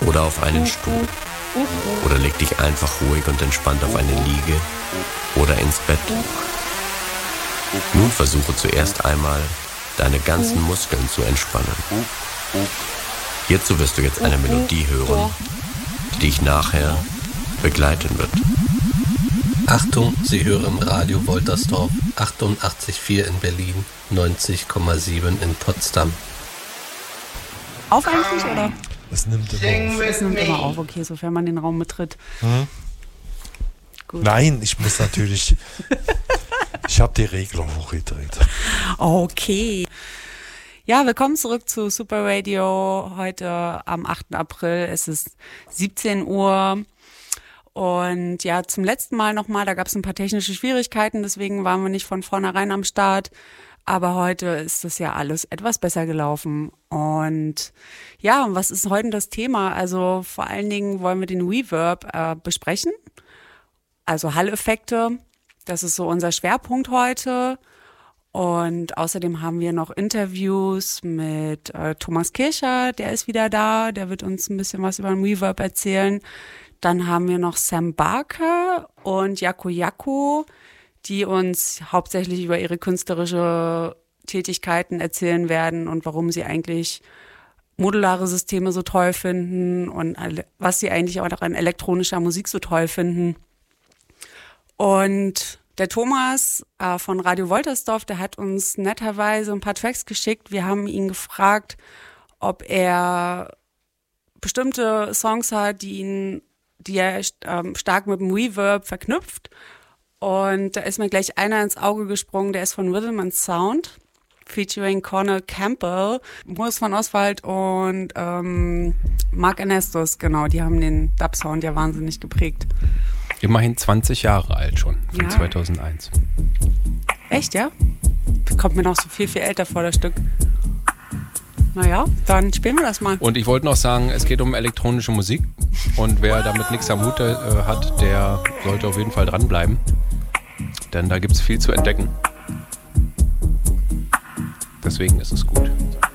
oder auf einen Stuhl. Oder leg dich einfach ruhig und entspannt auf eine Liege oder ins Bett. Nun versuche zuerst einmal, deine ganzen Muskeln zu entspannen. Hierzu wirst du jetzt eine Melodie hören, die dich nachher begleiten wird. Achtung, Sie hören Radio Woltersdorf, 88,4 in Berlin, 90,7 in Potsdam. Auf eigentlich, oder? Es nimmt immer auf. Es nimmt immer auf, okay, sofern man den Raum betritt. Gut. Nein, ich muss natürlich... Ich habe die Regler hochgedreht. Okay. Ja, willkommen zurück zu Super Radio. Heute am 8. April. Es ist 17 Uhr. Und ja, zum letzten Mal nochmal, da gab es ein paar technische Schwierigkeiten, deswegen waren wir nicht von vornherein am Start. Aber heute ist das ja alles etwas besser gelaufen. Und ja, was ist heute das Thema? Also vor allen Dingen wollen wir den Reverb besprechen. Also Halleffekte. Das ist so unser Schwerpunkt heute. Und außerdem haben wir noch Interviews mit Thomas Kircher, der ist wieder da. Der wird uns ein bisschen was über den Reverb erzählen. Dann haben wir noch Sam Barker und Jaco Jaco, die uns hauptsächlich über ihre künstlerische Tätigkeiten erzählen werden und warum sie eigentlich modulare Systeme so toll finden und was sie eigentlich auch an elektronischer Musik so toll finden. Und der Thomas von Radio Woltersdorf, der hat uns netterweise ein paar Tracks geschickt. Wir haben ihn gefragt, ob er bestimmte Songs hat, die er stark mit dem Reverb verknüpft. Und da ist mir gleich einer ins Auge gesprungen, der ist von Rhythm and Sound, featuring Cornel Campbell, Moritz von Oswald und Mark Ernestus, genau, die haben den Dub-Sound ja wahnsinnig geprägt. Immerhin 20 Jahre alt schon, von 2001. Echt, ja? Kommt mir noch so viel älter vor, das Stück. Naja, dann spielen wir das mal. Und ich wollte noch sagen, es geht um elektronische Musik. Und wer damit nichts am Hut hat, der sollte auf jeden Fall dranbleiben. Denn da gibt es viel zu entdecken. Deswegen ist es gut.